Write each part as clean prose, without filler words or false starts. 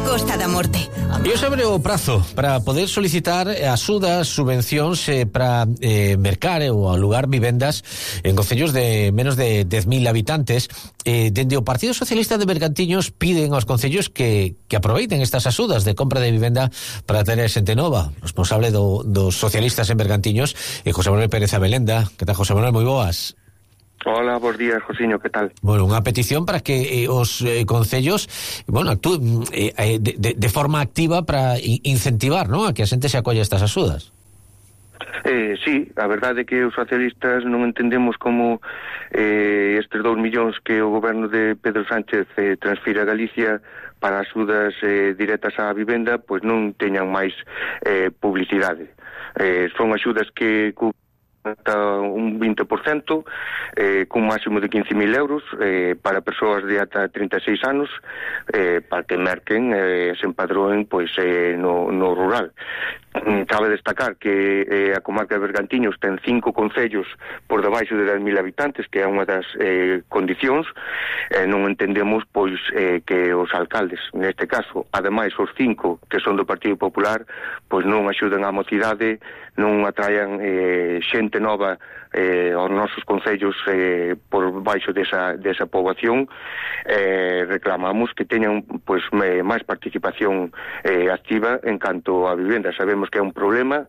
Costa da Morte. E hoxe abre o prazo para poder solicitar axudas, subvencións para mercar ou alugar vivendas en concellos de menos de 10.000 habitantes. Dende o Partido Socialista de Bergantiños piden aos concellos que aproveiten estas axudas de compra de vivenda para ter a xente nova. Responsable dos socialistas en Bergantiños, José Manuel Pérez Abelenda. Que tal, José Manuel? Moi boas. Hola, bons días, Josiño, que tal? Bueno, unha petición para que os concellos, bueno, actúen de forma activa para incentivar, ¿no?, a que a xente se acolla estas axudas. Sí, a verdade é que os socialistas non entendemos como estes 2 millóns que o goberno de Pedro Sánchez transfira a Galicia para axudas directas á vivenda, pois non teñan máis publicidade. Son axudas que ata un 20%, cun máximo de 15.000 euros para persoas de ata 36 anos, para que merquen se empadroen pois no rural. Cabe destacar que a comarca de Bergantiños ten 5 concellos por debaixo de 10.000 habitantes, que é unha das condicións. Non entendemos pois que os alcaldes, neste caso, ademais os 5 que son do Partido Popular, pois non axuden á mocidade, non atraian xente nova aos nosos concellos por baixo desa poboación. Reclamamos que teñan pois máis participación activa en canto a vivenda. Sabemos que é un problema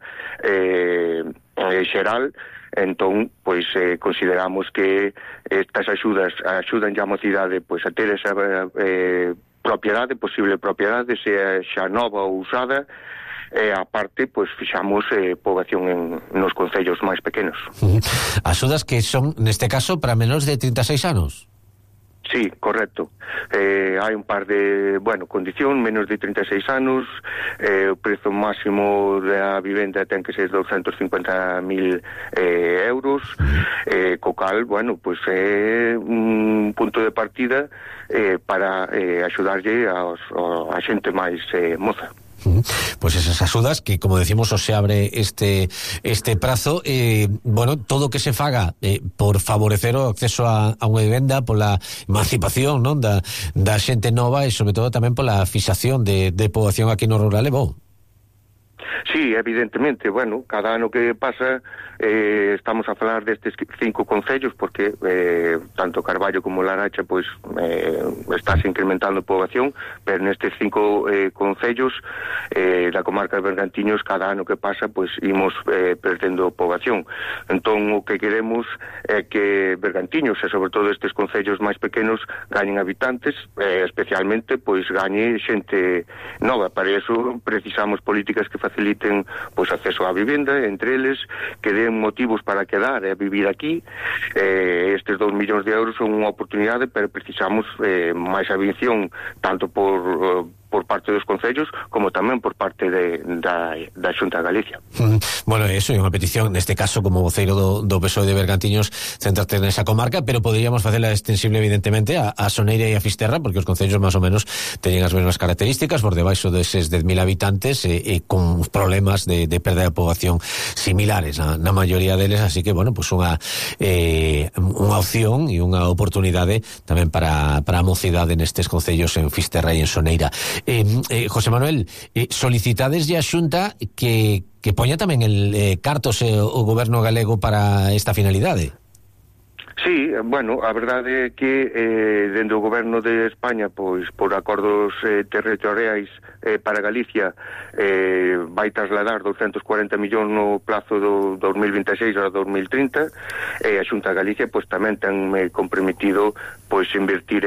xeral, entón pois consideramos que estas axudas axudan a mocidade pois a ter esa propiedade, posible propiedade, sea xa nova ou usada. A parte, pois fixamos poboación nos concellos máis pequenos. Axudas que son, neste caso, para menores de 36 anos? Sí, correcto. Hai un par de, condición, menos de 36 anos, o prezo máximo da vivenda ten que ser 250.000 euros, co cal, pois é un punto de partida para axudarlle a xente máis moza. Pues esas axudas que, como decimos, os se abre este prazo, todo que se faga por favorecer o acceso a unha vivenda, pola emancipación, non, da xente nova e sobre todo tamén pola fixación de poboación aquí no rural é bo. Sí, evidentemente, cada ano que pasa estamos a falar destes 5 concellos porque tanto Carballo como Laracha pois estáse incrementando a poboación, pero nestes 5 concellos da comarca de Bergantiños cada ano que pasa pois imos perdendo poboación. Entón o que queremos é que Bergantiños e sobre todo estes concellos máis pequenos gañen habitantes, especialmente pois gañe xente nova. Para iso precisamos políticas que faciliten pois acceso á vivenda, entre eles que den motivos para quedar e vivir aquí. Estes 2 millóns de euros son unha oportunidade, pero precisamos máis atención tanto por parte dos concellos como tamén por parte da Xunta de Galicia. Bueno, eso é unha petición, neste caso como voceiro do PSOE de Bergantiños, centrarte nesa comarca, pero poderíamos facela extensible evidentemente a Soneira e a Fisterra, porque os concellos máis ou menos teñen as mesmas características, por debaixo deses 10.000 habitantes e con problemas de perda de poboación similares na maioría deles, así que, pues unha opción e unha oportunidade tamén para a mocidade nestes concellos en Fisterra e en Soneira. José Manuel, solicitades a Xunta que poña tamén cartos o goberno galego para esta finalidade? Sí, a verdade é que dende o goberno de España, pois por acordos territoriais para Galicia, vai trasladar 240 millóns no plazo do 2026 ao 2030, e a Xunta de Galicia pois tamén ten comprometido pois invertir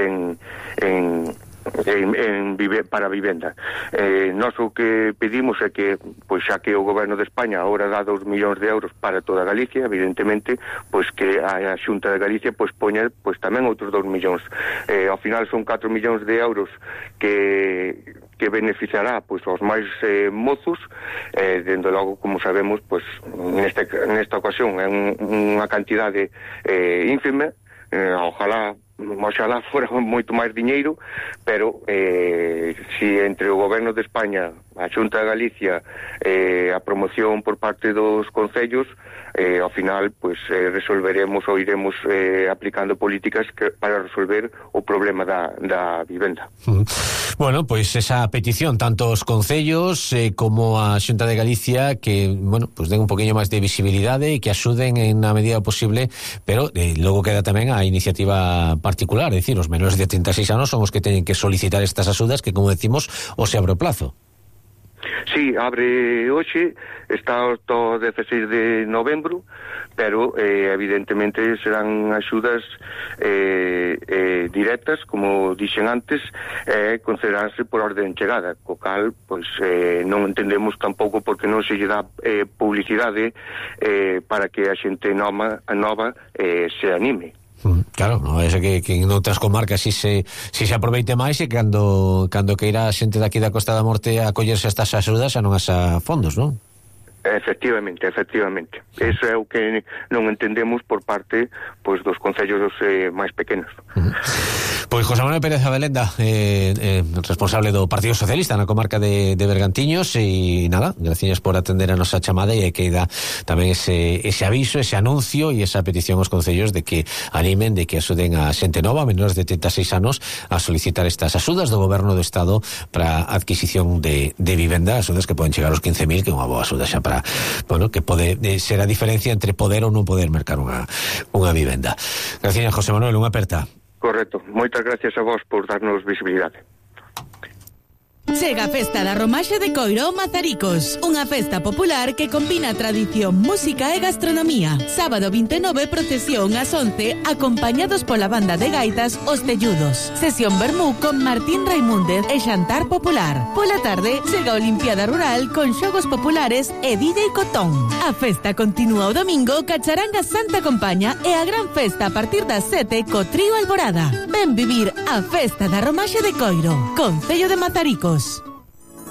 para a vivenda. Nós o que pedimos é que, pois xa que o goberno de España agora dá 2 millóns de euros para toda Galicia, evidentemente, pois que a Xunta de Galicia pois poña pois tamén outros 2 millóns. Ao final son 4 millóns de euros que beneficiará pois aos máis mozos, dende logo, como sabemos, pois nesta ocasión é unha cantidade ínfima. Ojalá fora moito máis diñeiro, pero si entre o goberno de España a Xunta de Galicia a promoción por parte dos concellos, ao final pois resolveremos ou iremos aplicando políticas para resolver o problema da vivenda. Bueno, pois esa petición tanto os concellos como a Xunta de Galicia que, bueno, pois den un poquinho máis de visibilidade e que axuden en a medida posible, pero logo queda tamén a iniciativa particular, é dicir, os menores de 36 anos son os que teñen que solicitar estas axudas que, como decimos, o se abre o plazo. Sí, abre hoxe, está hasta o 16 de novembro, pero evidentemente serán axudas directas, como dixen antes, concederanse por orden de chegada, co cal pois non entendemos tampouco porque non se lle dá publicidade para que a xente nova se anime. Claro, non é que en outras comarcas si se aproveite máis e cando queira a xente daqui da Costa da Morte a collerse estas axudas xa non as fondos, non? Efectivamente. Eso é o que non entendemos por parte pois dos concellos máis pequenos. Pois José Manuel Pérez Abelenda, responsable do Partido Socialista na comarca de Bergantiños, e nada, gracias por atender a nosa chamada e que dá tamén ese aviso, ese anuncio e esa petición aos concellos de que animen, de que axuden a xente nova, menores de 36 anos, a solicitar estas axudas do Goberno do Estado para a adquisición de vivenda, axudas que poden chegar aos 15.000, que é unha boa axuda xa para, bueno, que pode ser a diferencia entre poder ou non poder mercar unha vivenda. Gracias, José Manuel, unha aperta. Correcto, moitas gracias a vos por darnos visibilidade. Chega a Festa da Romaxe de Coiró Mazaricos, unha festa popular que combina tradición, música e gastronomía. Sábado 29, procesión ás 11, acompañados pola banda de gaitas Os Telludos. Sesión vermú con Martín Raimúndez e xantar popular. Pola tarde, chega a Olimpiada Rural con xogos populares e DJ Cotón. A festa continúa o domingo ca charanga Santa Compaña e a gran festa a partir das 7 co Trío Alborada. Ven vivir a Festa da Romaxe de Coiro, Concello de Mazaricos.